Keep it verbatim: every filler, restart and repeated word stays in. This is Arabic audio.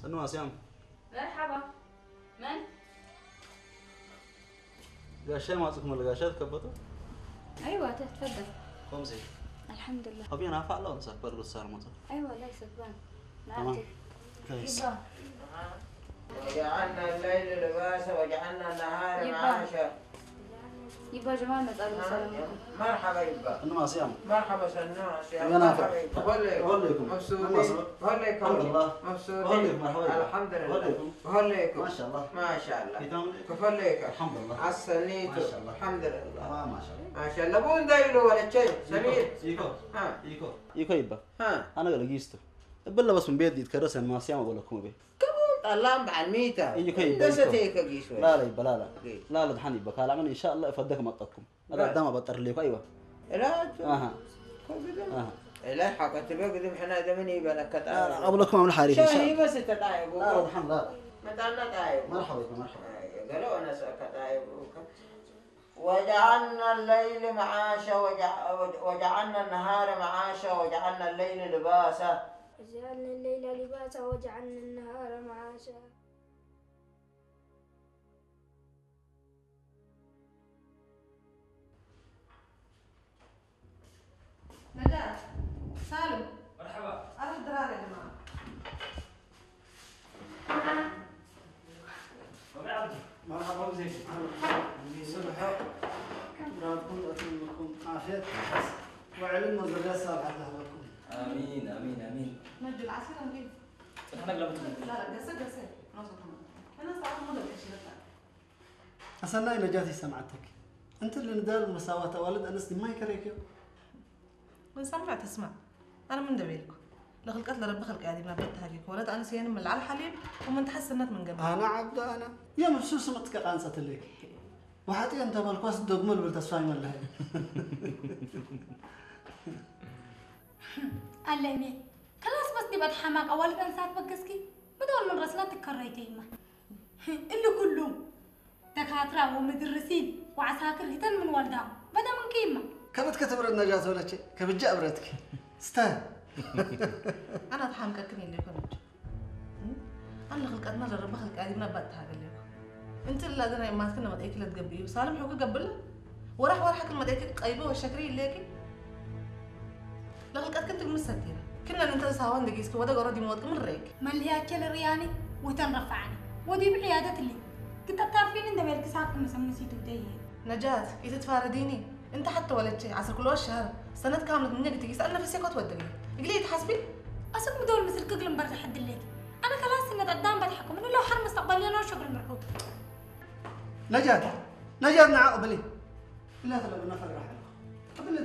انو اسيام مرحبا. من؟ قاشين ماسكم القاشات كبتوا؟ ايوه تفضل. خمسي. الحمد لله. ابي انا افعل لون صح برضو السعر مطر. ايوه ليس بان. تمام. كويس. وجعلنا الليل لباسا وجعلنا النهار معاشا. يبا جمال نسأل وسلامكم. مرحبا يبا. انو اسيام مرحبا سنوس يا مرحبا. وهليكم مبسوطين وهليكم الحمد لله. مبسوطين مرحبا. الحمد لله وهليكم. وهليكم ما شاء الله. ما شاء الله كيف كيف هليك الحمد لله. عسنيتو ما شاء الله. الحمد لله تمام ما شاء الله. ما شاء الله بون دايلو ولا شيء سمير يكو ها يكو يكو يبا ها انا قال جيستو بلا بس من بيت يتكرس ما اسيام اقول لكم به اللهم بعد ميتا يجيكو يبا دستيك قيسوي لا لا يبا لا لا لا لا دحين يبا قال عمل ان شاء الله يفدك مطكم هذا قدام بطر ليكو ايوه لا اها قدم اها لا حقت بقدم حنا دمني بالك لا ابو لكم من حاري ان شاء شاهي الله بس تتعب لا لا دحين لا متى نتعب مرحبا يبا مرحبا قالوا انا سكتعب وجعلنا الليل معاشا وجع... وجعلنا النهار معاشا وجعلنا الليل لباسا وجعلنا الليل لباسا وجعلنا النهار معاشا. نجاة سالم مرحبا. أروح دراري يا جماعة. مرحبا بك صباح ربكم أتمنىكم عافية وعلمنا الزكاة الصالحة لكم. امين امين امين. نجي العصير نجيب. احنا قلبت لا لا قصة قصة نوصل كمان. أنا صراحة ما أقدر أشيل الثاني. أصلا نجاتي سمعتك أنت اللي ندال المساواة والد أنس ما يكريك من سمعت اسمع أنا من دبيلكم لخلقت لرب خلق عادي ما بدها هذيك ولد أنا سين من على الحليب ومن تحسنت من قبل. أنا عبد أنا يا مبسوس متك قانصة لك وحتى أنت بالقوس دقمل بالتصفاي ولا هي. علمي خلاص بس نبقى حماك أول إنسان بقسكي بدول من رسلات تكريتي ما اللي كلهم دكاترة ومدرسين وعساكر هتن من والدهم بدا من قيمة. كبت كتبر النجاة ولا شيء كبت جاء برتك استاهل. أنا أتحمل كني اللي كنت. أنا خلقت مرة رب خلق عادي ما بدها قال لكم. أنت اللي أدري ما كنا مدعيك لا تقبليه وسالم حقوق قبله وراح وراح كل مدعيك قيبه والشكري ليكي. لا خلقت كنت المستديرة كنا ننتظر ساوان دقيسك وده قرادي موتك من ريك. مليات كل رياني وتنرفعني ودي بعيادة اللي كنت تعرفين إن دبيلك ساكن مسمسيتو ديه. نجاة إذا تفارديني أنت حتى ولد شيء عصر كل الشهر سنة كاملة من يجي تجي سألنا في سيكوت ودقي يقولي تحاسبي أصلا بدول مثل كقلم برد حد الليل أنا خلاص إن قدام بضحكم إنه لو حرم مستقبلي أنا شغل مرحوب. نجاة نجاة نعاق بلي لا تلا بنفر راح